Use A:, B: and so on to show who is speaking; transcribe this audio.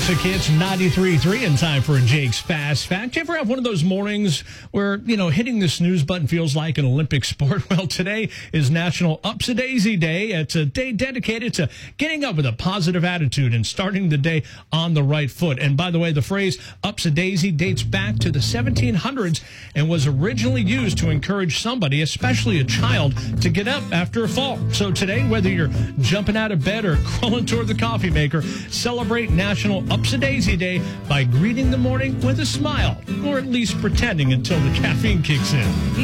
A: Classic Hits 93.3 in time for a Jake's Fast Fact. You ever have one of those mornings where, hitting the snooze button feels like an Olympic sport? Well, today is National Ups-A-Daisy Day. It's a day dedicated to getting up with a positive attitude and starting the day on the right foot. And by the way, the phrase Ups-A-Daisy dates back to the 1700s and was originally used to encourage somebody, especially a child, to get up after a fall. So today, whether you're jumping out of bed or crawling toward the coffee maker, celebrate National Ups-A-Daisy Day by greeting the morning with a smile, or at least pretending until the caffeine kicks in.